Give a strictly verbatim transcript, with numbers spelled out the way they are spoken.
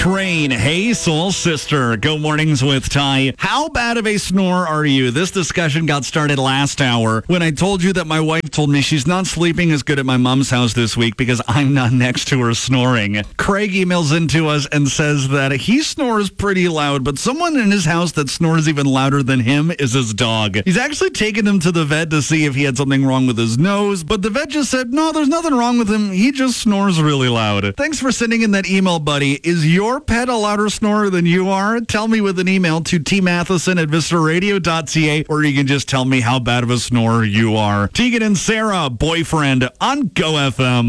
Train. Hey, soul sister. Go mornings with Ty. How bad of a snore are you? This discussion got started last hour when I told you that my wife told me she's not sleeping as good at my mom's house this week because I'm not next to her snoring. Craig emails into us and says that he snores pretty loud, but someone in his house that snores even louder than him is his dog. He's actually taken him to the vet to see if he had something wrong with his nose, but the vet just said, no, there's nothing wrong with him. He just snores really loud. Thanks for sending in that email, buddy. Is your pet a louder snorer than you are? Tell me with an email to t matheson at vista radio dot c a, or you can just tell me how bad of a snorer you are. Tegan and Sarah, Boyfriend, on Go F M.